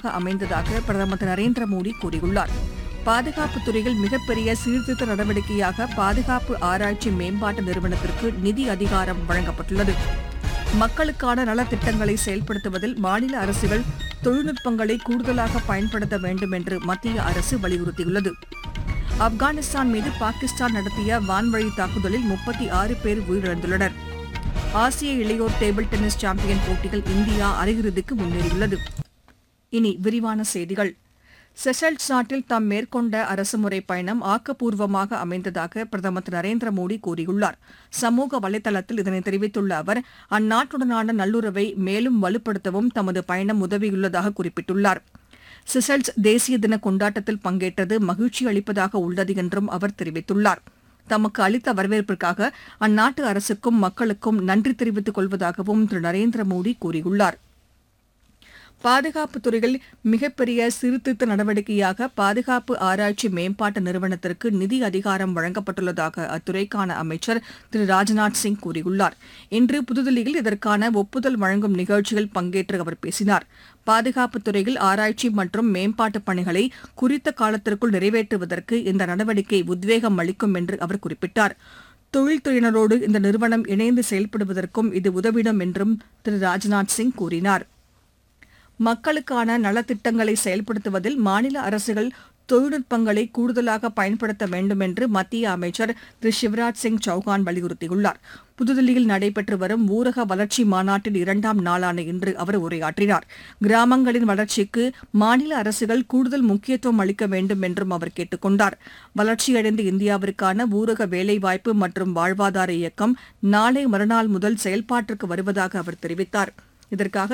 அமைந்ததாக பிரதமர் திரு நரேந்திர மோடி கூறியுள்ளார். பாதுகாப்புத் துறையில் மிகப்பெரிய சீர்திருத்த நடவடிக்கையாக பாதுகாப்பு ஆராய்ச்சி மேம்பாட்டு நிறுவனத்திற்கு நிதி அதிகாரம் வழங்கப்பட்டுள்ளது. மக்களுக்கான நலத்திட்டங்களை செயல்படுத்துவதில் மாநில அரசுகள் தொழில்நுட்பங்களை கூடுதலாக பயன்படுத்த வேண்டும் என்று மத்திய அரசு வலியுறுத்தியுள்ளது. ஆப்கானிஸ்தான் மீது பாகிஸ்தான் நடத்திய வான்வழி தாக்குதலில் 36 பேர் உயிரிழந்துள்ளனர். ஆசிய இளையோர் டேபிள் டென்னிஸ் சாம்பியன் போட்டியில் இந்தியா அரையிறுதிக்கு முன்னேறியுள்ளது. இனி விரிவான செய்திகள். செஷல்ஸ் நாட்டில் தாம் மேற்கொண்ட அரசுமுறை பயணம் ஆக்கப்பூர்வமாக அமைந்ததாக பிரதமர் திரு நரேந்திர மோடி கூறியுள்ளார். சமூக வலைதளத்தில் இதனை தெரிவித்துள்ள அவர், அந்நாட்டுடனான நல்லுறவை மேலும் வலுப்படுத்தவும் தமது பயணம் உதவியுள்ளதாக குறிப்பிட்டுள்ளார். செஷல்ஸ் தேசிய தின கொண்டாட்டத்தில் பங்கேற்றது மகிழ்ச்சி அளிப்பதாக உள்ளது என்றும் அவர் தெரிவித்துள்ளார். தமக்கு அளித்த வரவேற்பிற்காக அந்நாட்டு அரசுக்கும் மக்களுக்கும் நன்றி தெரிவித்துக் கொள்வதாகவும் திரு நரேந்திர மோடி கூறியுள்ளார். பாதுகாப்புத் துறையில் மிகப்பெரிய சீர்திருத்த நடவடிக்கையாக பாதுகாப்பு ஆராய்ச்சி மேம்பாட்டு நிறுவனத்திற்கு நிதி அதிகாரம் வழங்கப்பட்டுள்ளதாக அத்துறைக்கான அமைச்சர் திரு ராஜ்நாத் சிங் கூறியுள்ளார். இன்று புதுதில்லியில் இதற்கான ஒப்புதல் வழங்கும் நிகழ்ச்சியில் பங்கேற்று அவர் பேசினார். பாதுகாப்புத் துறையில் ஆராய்ச்சி மற்றும் மேம்பாட்டுப் பணிகளை குறித்த காலத்திற்குள் நிறைவேற்றுவதற்கு இந்த நடவடிக்கை உத்வேகம் அளிக்கும் என்று அவர் குறிப்பிட்டார். தொழில்துறையினரோடு இந்த நிறுவனம் இணைந்து செயல்படுவதற்கும் இது உதவிடும் என்றும் திரு ராஜ்நாத் சிங் கூறினார். மக்களுக்கான நலத்திட்டங்களை செயல்படுத்துவதில் மாநில அரசுகள் தொழில்நுட்பங்களை கூடுதலாக பயன்படுத்த வேண்டும் என்று மத்திய அமைச்சர் திரு சிவராஜ் சிங் சௌகான் வலியுறுத்தியுள்ளார். புதுதில்லியில் நடைபெற்று வரும் ஊரக வளர்ச்சி மாநாட்டின் 2ஆம் நாளான இன்று அவர் உரையாற்றினார். கிராமங்களின் வளர்ச்சிக்கு மாநில அரசுகள் கூடுதல் முக்கியத்துவம் அளிக்க வேண்டும் என்றும் அவர் கேட்டுக் கொண்டார். வளர்ச்சியடைந்த இந்தியாவிற்கான ஊரக வேலைவாய்ப்பு மற்றும் வாழ்வாதார இயக்கம் நாளை மறுநாள் முதல் செயல்பாட்டிற்கு வருவதாக அவர் தெரிவித்தார். இதற்காக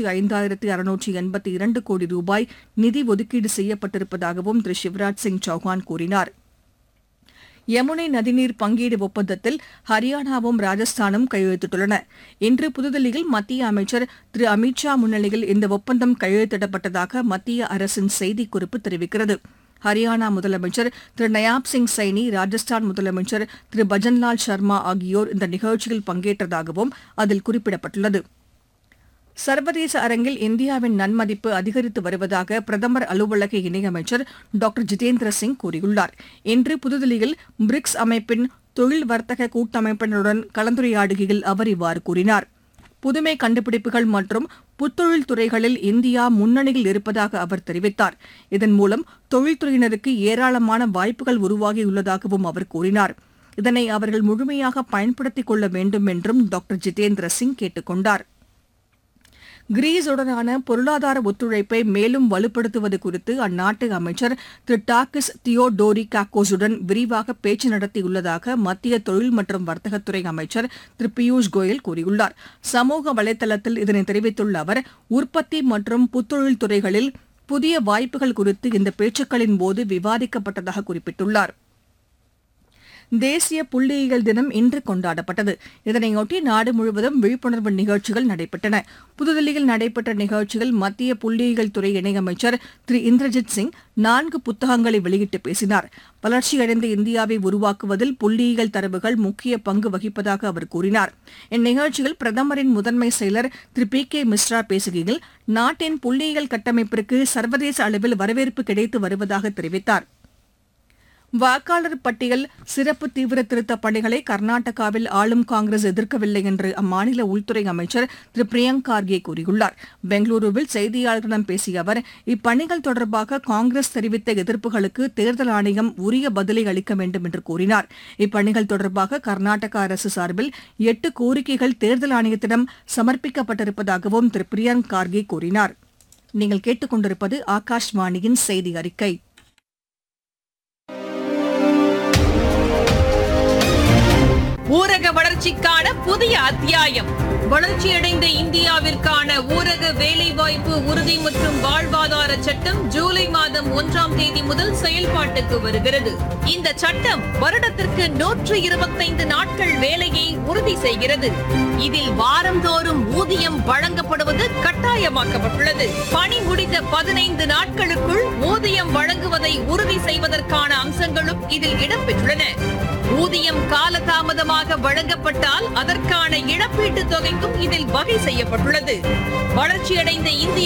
95,682 கோடி ரூபாய் நிதி ஒதுக்கீடு செய்யப்பட்டிருப்பதாகவும் திரு சிவராஜ் சிங் சௌகான் கூறினார். யமுனை நதிநீர் பங்கீடு ஒப்பந்தத்தில் ஹரியானாவும் ராஜஸ்தானும் கையெழுத்திட்டுள்ளன. இன்று புதுதில்லியில் மத்திய அமைச்சர் திரு அமித் ஷா முன்னிலையில் இந்த ஒப்பந்தம் கையெழுத்திடப்பட்டதாக மத்திய அரசின் செய்திக்குறிப்பு தெரிவிக்கிறது. ஹரியானா முதலமைச்சர் திரு நயாப் சிங் சைனி, ராஜஸ்தான் முதலமைச்சர் திரு பஜன்லால் சர்மா ஆகியோர் இந்த நிகழ்ச்சியில் பங்கேற்றதாகவும் அதில் குறிப்பிடப்பட்டுள்ளது. சர்வதேச அரங்கில் இந்தியாவின் நன்மதிப்பு அதிகரித்து வருவதாக பிரதமர் அலுவலக இணையமைச்சர் டாக்டர் ஜிதேந்திர சிங் கூறியுள்ளார். இன்று புதுதில்லியில் பிரிக்ஸ் அமைப்பின் தொழில் வர்த்தக கூட்டமைப்பினருடன் கலந்துரையாடுகையில் அவர் இவ்வாறு கூறினார். புதுமை கண்டுபிடிப்புகள் மற்றும் புத்தொழில் துறைகளில் இந்தியா முன்னணியில் இருப்பதாக அவர் தெரிவித்தார். இதன் மூலம் தொழில்துறையினருக்கு ஏராளமான வாய்ப்புகள் உருவாகியுள்ளதாகவும் அவர் கூறினார். இதனை அவர்கள் முழுமையாக பயன்படுத்திக் கொள்ள வேண்டும் என்றும் டாக்டர் ஜிதேந்திர சிங் கேட்டுக் கொண்டார். கிரீஸுடனான பொருளாதார ஒத்துழைப்பை மேலும் வலுப்படுத்துவது குறித்து அந்நாட்டு அமைச்சர் திரு டாக்கிஸ் தியோடோரிகாக்கோஸுடன் விரிவாக பேச்சு நடத்தியுள்ளதாக மத்திய தொழில் மற்றும் வர்த்தகத்துறை அமைச்சர் திரு பியூஷ் கோயல் கூறியுள்ளார். சமூக வலைதளத்தில் இதனை தெரிவித்துள்ள அவர், உற்பத்தி மற்றும் புத்தொழில் துறைகளில் புதிய வாய்ப்புகள் குறித்து இந்த பேச்சுக்களின் போது விவாதிக்கப்பட்டதாக குறிப்பிட்டுள்ளார். தேசிய புள்ளியியல் தினம் இன்று கொண்டாடப்பட்டது. இதனையொட்டி நாடு முழுவதும் விழிப்புணர்வு நிகழ்ச்சிகள் நடைபெற்றன. புதுதில்லியில் நடைபெற்ற நிகழ்ச்சியில் மத்திய புள்ளியியல் துறை இணையமைச்சர் திரு இந்திரஜித் சிங் 4 புத்தகங்களை வெளியிட்டு பேசினார். வளர்ச்சியடைந்த இந்தியாவை உருவாக்குவதில் புள்ளியியல் தரவுகள் முக்கிய பங்கு வகிப்பதாக அவர் கூறினார். இந்நிகழ்ச்சியில் பிரதமரின் முதன்மை செயலர் திரு பி.கே. மிஸ்ரா பேசுகையில், நாட்டின் புள்ளியியல் கட்டமைப்பிற்கு சர்வதேச அளவில் வரவேற்பு கிடைத்து வருவதாக தெரிவித்தார். வாக்காளர் பட்டியல் சிறப்பு தீவிர திருத்தப் பணிகளை கர்நாடகாவில் ஆளும் காங்கிரஸ் எதிர்க்கவில்லை என்று அம்மாநில உள்துறை அமைச்சர் திரு பிரியங்க் கார்கே கூறியுள்ளார். பெங்களூருவில் செய்தியாளர்களிடம் பேசிய அவர், இப்பணிகள் தொடர்பாக காங்கிரஸ் தெரிவித்த எதிர்ப்புகளுக்கு தேர்தல் ஆணையம் உரிய பதிலை அளிக்க வேண்டும் என்று கூறினார். இப்பணிகள் தொடர்பாக கர்நாடக அரசு சார்பில் 8 கோரிக்கைகள் தேர்தல் ஆணையத்திடம் சமர்ப்பிக்கப்பட்டிருப்பதாகவும் திரு பிரியங்க் கார்கே கூறினார். நீங்கள் கேட்டுக் கொண்டிருப்பது ஆகாஷ்வாணியின் செய்தி அறிக்கை. ஊரக வளர்ச்சிக்கான புதிய அத்தியாயம். வளர்ச்சியடைந்த இந்தியாவிற்கான ஊரக வேலைவாய்ப்பு உறுதி மற்றும் வாழ்வாதார சட்டம் ஜூலை மாதம் 1ஆம் தேதி முதல் செயல்பாட்டுக்கு வருகிறது. இந்த சட்டம் வருடத்திற்கு 125 நாட்கள் வேலையை உறுதி செய்கிறது. இதில் வாரந்தோறும் ஊதியம் வழங்கப்படுவது கட்டாயமாக்கப்பட்டுள்ளது. பணி முடிந்த 15 நாட்களுக்குள் ஊதியம் வழங்குவதை உறுதி செய்வதற்கான அம்சங்களும் இதில் இடம்பெற்றுள்ளன. ஊதியம் காலதாமதமாக வழங்கப்பட்டால் அதற்கான இழப்பீட்டுத் தொகைக்கும் இதில் வகை செய்யப்பட்டுள்ளது. வளர்ச்சியடைந்த இந்தியா